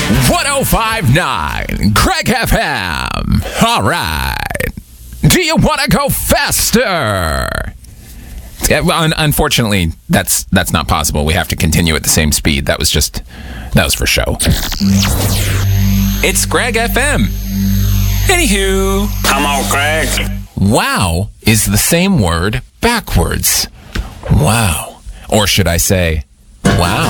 105.9 Craig FM. All right. Do you want to go faster? Unfortunately, that's not possible. We have to continue at the same speed. That was for show. It's Craig FM. Anywho. Come on, Craig. Wow is the same word backwards. Wow. Or should I say, wow.